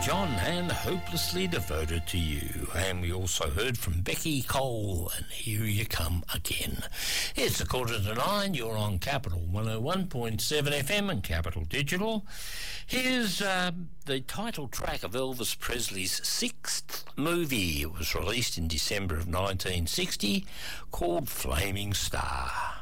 John and Hopelessly Devoted to You. And we also heard from Becky Cole and Here You Come Again. It's 8:45, you're on Capital 101.7 FM and Capital Digital. Here's the title track of Elvis Presley's sixth movie. It was released in December of 1960, called Flaming Star.